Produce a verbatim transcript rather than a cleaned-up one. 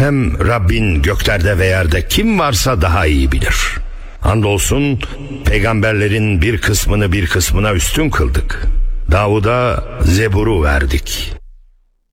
Hem Rabbin göklerde ve yerde kim varsa daha iyi bilir. Andolsun peygamberlerin bir kısmını bir kısmına üstün kıldık. Davud'a Zebur'u verdik.